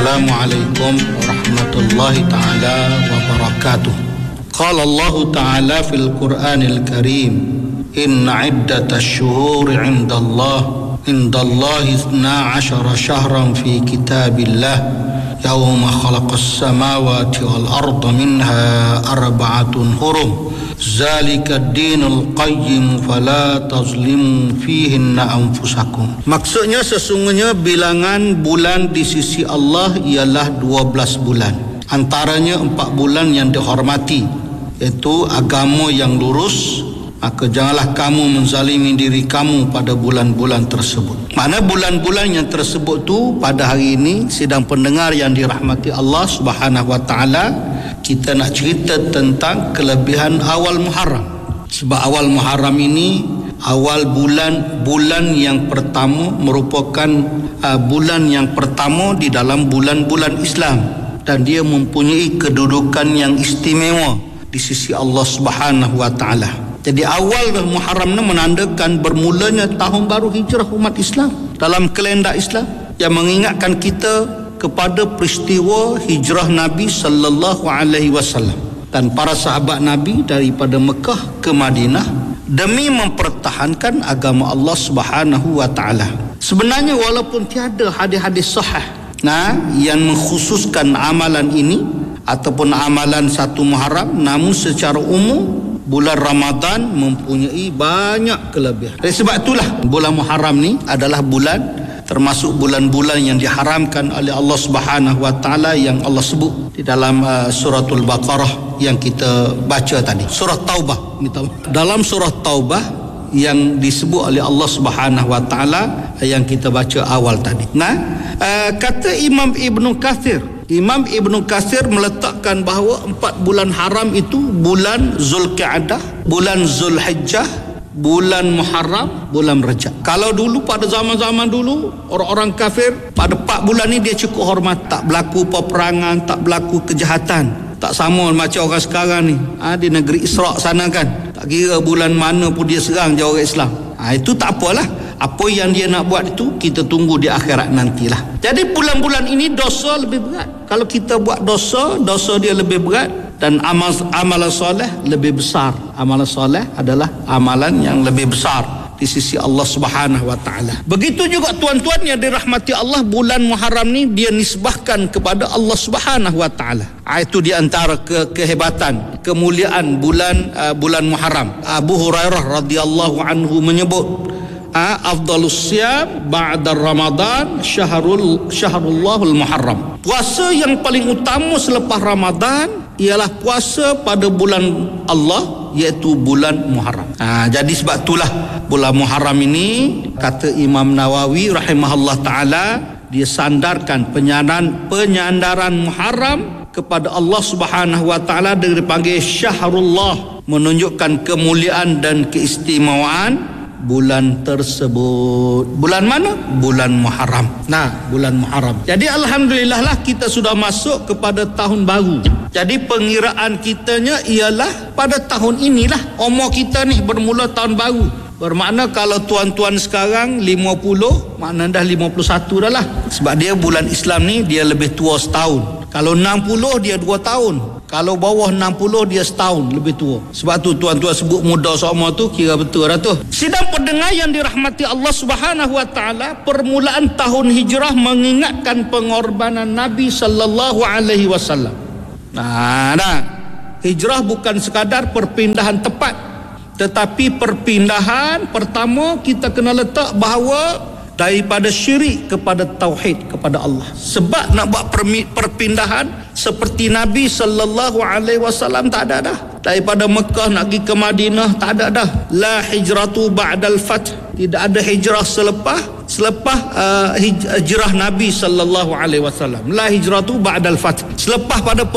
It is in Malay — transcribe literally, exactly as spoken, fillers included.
Assalamualaikum warahmatullahi ta'ala wabarakatuh. Qala Allah ta'ala fil Qur'anil Karim, inna iddatash shuhuri 'inda Allah 'inda Allah isna 'ashara shahran fi kitabillah yawma khalaqas samawati wal arda minha arba'atun hurum zalika ad-dinul qayyim fala tazlimu fihinna anfusakum. Maksudnya sesungguhnya bilangan bulan di sisi Allah ialah dua belas bulan. Antaranya empat bulan yang dihormati, iaitu agama yang lurus. Maka janganlah kamu menzalimi diri kamu pada bulan-bulan tersebut. Mana bulan-bulan yang tersebut tu pada hari ini, sidang pendengar yang dirahmati Allah Subhanahu wa taala, kita nak cerita tentang kelebihan awal Muharram. Sebab awal Muharram ini awal bulan bulan yang pertama, merupakan uh, bulan yang pertama di dalam bulan-bulan Islam, dan dia mempunyai kedudukan yang istimewa di sisi Allah Subhanahu wa taala. Jadi awal Muharram ini menandakan bermulanya tahun baru hijrah umat Islam dalam kalender Islam, yang mengingatkan kita kepada peristiwa hijrah Nabi sallallahu alaihi wasallam dan para sahabat Nabi daripada Mekah ke Madinah demi mempertahankan agama Allah Subhanahu wa taala. Sebenarnya walaupun tiada hadis-hadis sahih nah yang mengkhususkan amalan ini ataupun amalan satu Muharram, namun secara umum bulan Ramadan mempunyai banyak kelebihan. Oleh sebab itulah bulan Muharram ni adalah bulan termasuk bulan-bulan yang diharamkan oleh Allah Subhanahu wa taala, yang Allah sebut di dalam uh, suratul Baqarah yang kita baca tadi. Surah Taubah. Dalam surah Taubah yang disebut oleh Allah Subhanahu wa taala yang kita baca awal tadi. Nah, uh, kata Imam Ibnu Katsir, Imam Ibnu Katsir meletakkan bahawa empat bulan haram itu bulan Zulqia'dah, bulan Zulhijjah, bulan Muharram, bulan Rajab. Kalau dulu pada zaman-zaman dulu orang-orang kafir pada empat bulan ni dia cukup hormat, tak berlaku peperangan, tak berlaku kejahatan. Tak sama macam orang sekarang ni. Ha, di negeri Isra' sana kan, tak kira bulan mana pun dia serang je orang Islam. Ha, itu tak apalah. Apa yang dia nak buat itu kita tunggu di akhirat nantilah. Jadi bulan-bulan ini dosa lebih berat. Kalau kita buat dosa, dosa dia lebih berat, dan amal amalan soleh lebih besar. Amalan soleh adalah amalan yang lebih besar di sisi Allah Subhanahu wa taala. Begitu juga tuan-tuan yang dirahmati Allah, bulan Muharram ni dia nisbahkan kepada Allah Subhanahu wa taala. Itu di antara ke, kehebatan, kemuliaan bulan uh, bulan Muharram. Abu Hurairah radhiyallahu anhu menyebut, afdalus siyam ba'da Ramadan syahrul syahrullahul Muharram. Puasa yang paling utama selepas Ramadan ialah puasa pada bulan Allah, iaitu bulan Muharram. Ha, jadi sebab itulah bulan Muharram ini, kata Imam Nawawi rahimahullah taala, dia sandarkan penyandaran penyandaran Muharram kepada Allah Subhanahu wa taala dengan dipanggil syahrullah, menunjukkan kemuliaan dan keistimewaan bulan tersebut. Bulan mana? Bulan Muharram. Nah, bulan Muharram. Jadi alhamdulillah lah kita sudah masuk kepada tahun baru. Jadi pengiraan kitanya ialah pada tahun inilah umur kita ni bermula tahun baru. Bermakna kalau tuan-tuan sekarang lima puluh, makna dah lima puluh satu dah lah. Sebab dia bulan Islam ni dia lebih tua setahun. Kalau enam puluh dia dua tahun. Kalau bawah enam puluh dia setahun lebih tua. Sebab tu tuan-tuan sebut muda semua tu kira betul dah tu. Sidang pendengar yang dirahmati Allah Subhanahu wa taala, permulaan tahun hijrah mengingatkan pengorbanan Nabi sallallahu alaihi wasallam. Nah, nah, hijrah bukan sekadar perpindahan tempat, tetapi perpindahan pertama kita kena letak bahawa daripada syirik kepada tauhid kepada Allah. Sebab nak buat perpindahan seperti Nabi sallallahu alaihi wasallam tak ada dah. Daripada Mekah nak pergi ke Madinah tak ada dah. La hijratu ba'dal fath. Tidak ada hijrah selepas selepas uh, hijrah Nabi sallallahu alaihi wasallam. La hijratu ba'dal fath. Selepas pada